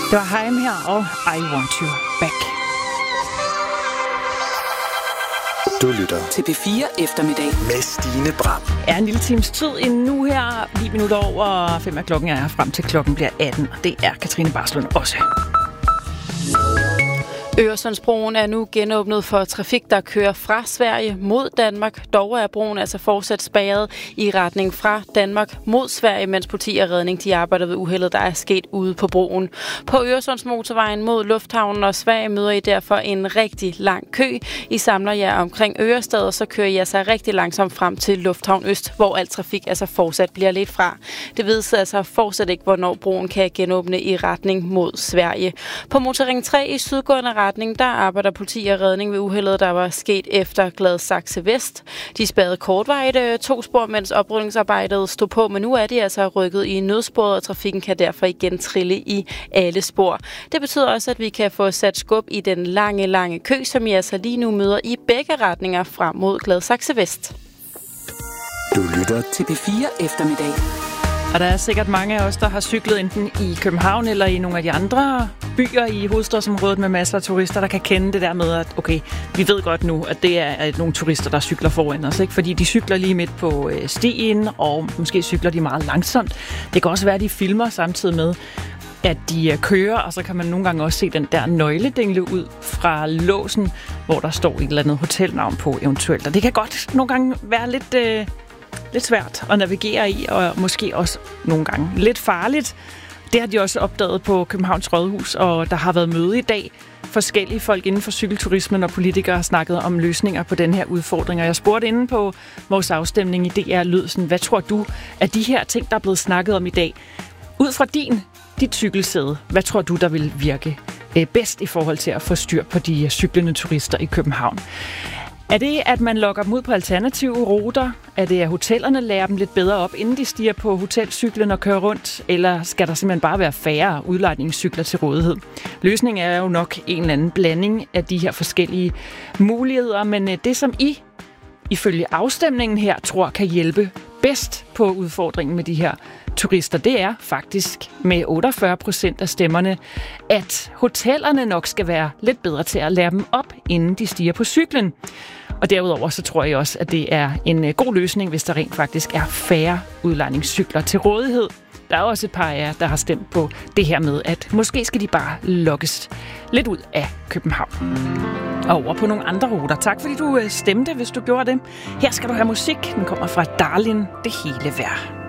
Det var Haim her, og I Want You Back. Du lytter til P4 Eftermiddag med Stine Bram. Er en lille times tid endnu her. 9 minutter over 5 af klokken er frem til klokken bliver 18, og det er Katrine Barslund også. Øresundsbroen er nu genåbnet for trafik, der kører fra Sverige mod Danmark. Dog er broen altså fortsat spærret i retning fra Danmark mod Sverige, mens politi og redning de arbejder ved uheldet, der er sket ude på broen. På Øresundsmotorvejen mod Lufthavnen og Sverige møder I derfor en rigtig lang kø. I samler jer omkring Ørestad, og så kører I altså rigtig langsomt frem til Lufthavn Øst, hvor al trafik altså fortsat bliver lidt fra. Det ved altså fortsat ikke, hvornår broen kan genåbne i retning mod Sverige. På Motorring 3 i sydgående retning, der arbejder politi og redning ved uheldet, der var sket efter Gladsaxe Vest. De spærrede kortvarigt 2 spor, mens oprydningsarbejdet stod på, men nu er de altså rykket i nødsporet, og trafikken kan derfor igen trille i alle spor. Det betyder også, at vi kan få sat skub i den lange kø, som I altså lige nu møder i begge retninger frem mod Gladsaxe Vest. Du lytter til P4 Eftermiddag. Og der er sikkert mange af os, der har cyklet enten i København eller i nogle af de andre byer i hovedstadsområdet med masser af turister, der kan kende det der med, at okay, vi ved godt nu, at det er nogle turister, der cykler foran os, ikke? Fordi de cykler lige midt på stien, og måske cykler de meget langsomt. Det kan også være, at de filmer samtidig med, at de kører, og så kan man nogle gange også se den der nøgledingle ud fra låsen, hvor der står et eller andet hotelnavn på eventuelt. Og det kan godt nogle gange være lidt svært at navigere i, og måske også nogle gange lidt farligt. Det har de også opdaget på Københavns Rådhus, og der har været møde i dag. Forskellige folk inden for cykelturismen og politikere har snakket om løsninger på den her udfordring. Og jeg spurgte inde på vores afstemning i DR Lyd, sådan, hvad tror du af de her ting, der er blevet snakket om i dag? Ud fra dit cykelsæde, hvad tror du, der vil virke bedst i forhold til at få styr på de cyklende turister i København? Er det, at man lokker dem ud på alternative ruter? Er det, at hotellerne lærer dem lidt bedre op, inden de stiger på hotelcyklen og kører rundt? Eller skal der simpelthen bare være færre udlejningscykler til rådighed? Løsningen er jo nok en eller anden blanding af de her forskellige muligheder, men det, som I ifølge afstemningen her tror kan hjælpe bedst på udfordringen med de her turister, det er faktisk med 48% af stemmerne, at hotellerne nok skal være lidt bedre til at lære dem op, inden de stiger på cyklen. Og derudover så tror jeg også, at det er en god løsning, hvis der rent faktisk er færre udlejningscykler til rådighed. Der er også et par af jer, der har stemt på det her med, at måske skal de bare lokkes lidt ud af København og over på nogle andre ruter. Tak fordi du stemte, hvis du gjorde det. Her skal du have musik. Den kommer fra Darlin, Det hele værd.